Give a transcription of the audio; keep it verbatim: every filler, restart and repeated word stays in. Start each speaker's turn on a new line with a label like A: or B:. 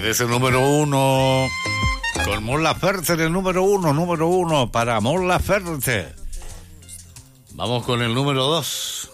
A: ese número uno. Con Mon Laferte en el número uno, número uno para Mon Laferte. Vamos con el número dos.